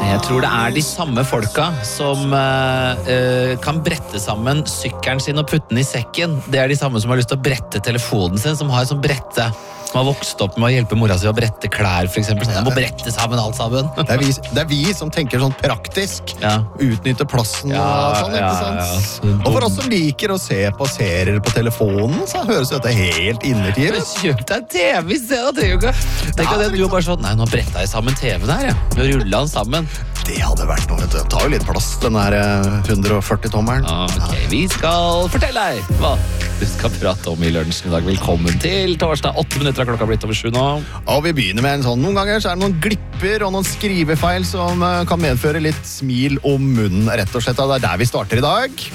Jeg tror det de samme folka som kan brette sammen sykkelen sin og putte den i sekken. Det de samme som har lyst til å brette telefonen sin, som har sånn brette, som har vokst opp med å hjelpe mora si å brette klær, for eksempel. Sånn, må brette sammen alt sammen. Det vi som tenker sånn praktisk, utnytte plassen og sånn, ikke sant? Og for oss som liker å se på serier på telefonen, så høres dette helt innertivet. Kjøp deg TV i stedet, det jo ikke. Tenk at du var bare sånn, nei, nå brettet jeg sammen TV-en her, Nå rullet han sammen. Det hadde vært noe, vet du. Det tar jo litt plass, den her 140-tommeren. Ok, vi skal fortelle deg hva du skal prate om i lunsjen i dag. Velkommen til torsdag, 8 minutter klokka blitt over 7 nå. Og vi begynner med en sånn, noen ganger så det noen glipper og noen skrivefeil som kan medføre litt smil om munnen, rett og slett. Det der vi starter i dag.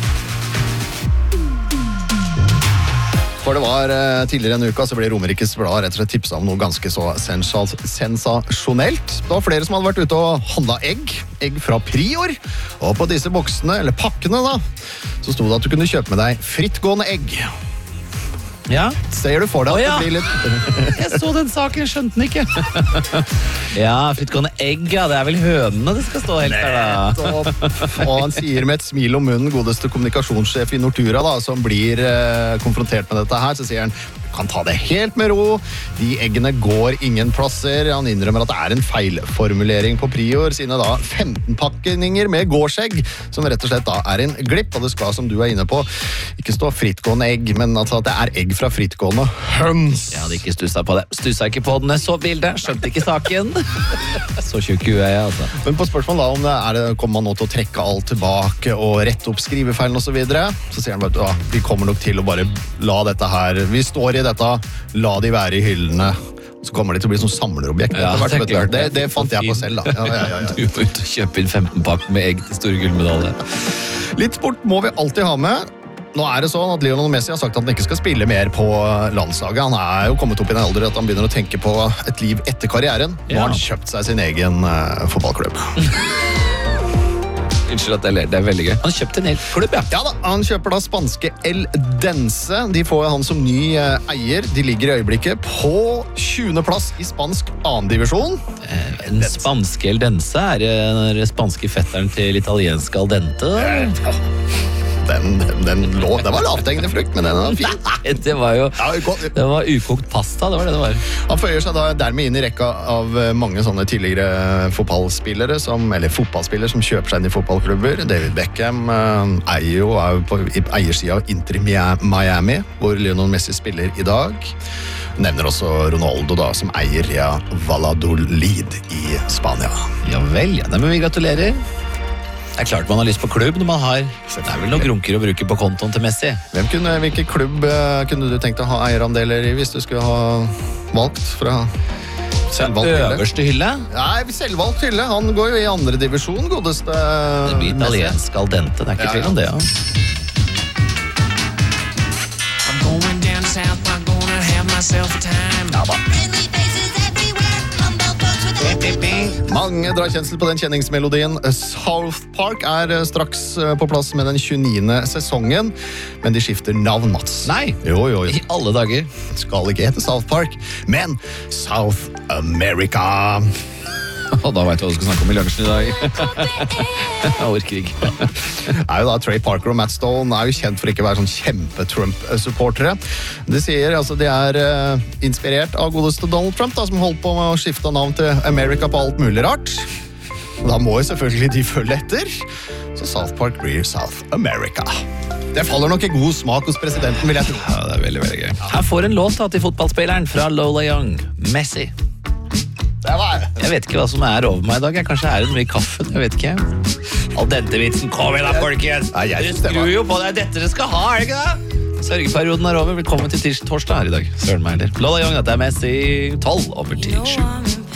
For det var tidligere en uka så ble Romerikes Blad rett og slett tipset om noe ganske så sensasjonelt. Det var flere som hadde vært ute og handlet egg fra Prior. Og på disse boksene, eller pakkene da, så stod det at du kunne kjøpe med deg frittgående egg. Ja. Ser du for deg at det blir litt... Jeg så den saken, jeg skjønte den ikke. Ja, frittgående egg, det vel hønene det skal stå helt der da. Og han sier med et smil om munnen, godeste kommunikasjonssjef i Nortura da, som blir konfrontert med dette her, så sier han, kan ta det helt med ro. De eggene går ingen plasser. Han innrømmer at det en feilformulering på Prior sine da 15 pakninger med gårdsegg, som rett og slett da en glipp, og det skal, som du inne på, ikke stå frittgående egg, men altså at det egg fra frittgående høns. Jeg hadde ikke stusset på det. Stusset ikke på den, jeg så bildet, skjønte ikke saken. Så tjukk jeg, altså. Men på spørsmål da, om kommer man nå til å trekke alt tilbake og rette opp skrivefeilen og så videre, så sier han bare, vi kommer nok til å bare la dette her, vi står i dette, la de være i hyllene, så kommer de til å bli sånn samlerobjekt. Det fant jeg på selv da. Ja. Du må ut og kjøpe inn 15 pakk med egg til store gullmedalje. Litt sport må vi alltid ha med. Nå det sånn at Lionel Messi har sagt at han ikke skal spille mer på landslaget. Han jo kommet opp i den alder at han begynner å tenke på et liv etter karrieren. Nå har han kjøpt seg sin egen fotballklubb. Unnskyld at jeg ler, det veldig gøy. Han kjøpte en hel klubb, Ja da, han kjøper da spanske El Dense. De får han som ny eier. De ligger i øyeblikket på 20. plass i spansk 2. divisjon. En spanske El Dense den spanske fetteren til italienske Al Dente. Den var lavthengende frukt, men den var fin. Nei, det var ukokt pasta, det var det var. Han føyer seg da dermed inn i rekka av mange sånne tidligere fotballspillere som kjøper seg inn i fotballklubber. David Beckham eier på eiersiden av Inter Miami, hvor Lionel Messi spiller i dag. Nevner også Ronaldo da, som eier Real Valladolid i Spania. Ja vel, men vi gratulerer. Det klart man har lyst på klubb når man har... Det vel noen grunker å bruke på kontoen til Messi. Hvilken klubb kunne du tenkt å ha eierandeler i hvis du skulle ha valgt fra selvvalgt hylle? Øverste hylle? Nei, selvvalgt hylle. Han går jo i 2. divisjon, godeste Det blir italiensk Al Dente, det ikke tvil om det, I'm going down south, I'm gonna have myself a time. Ja da. Mange drar kjensel på den kjenningsmelodien. South Park straks på plass med den 29. sesongen, men de skifter navn, Mats. Nei, Jo. i alle dager. Skal ikke hete South Park, men South America. Og da vet du hva du skal snakke om i lunsjen i dag. Jeg orker ikke. Jo da, Trey Parker og Matt Stone jo kjent for ikke å være sånn kjempe-Trump-supportere. De sier altså de inspirert av godeste Donald Trump, da, som holdt på med å skifte navn til America på alt mulig rart. Da må jo selvfølgelig de følge etter. Så South Park blir South America. Det faller nok i god smak hos presidenten, vil jeg tro. Ja, det veldig, veldig gøy. Her får en låt til fotballspilleren fra Lola Young, Messi. Jeg vet ikke hva som over meg i dag. Kanskje det mye kaffe, jeg vet ikke. Al Dente-vitsen, kom igjen da, folkens! Dere skrur jo på deg dette dere skal ha, det ikke det? Sørgeperioden over, velkommen til torsdag her i dag. Søren meg heller. Lola Young, det Messi, 12 over til 7.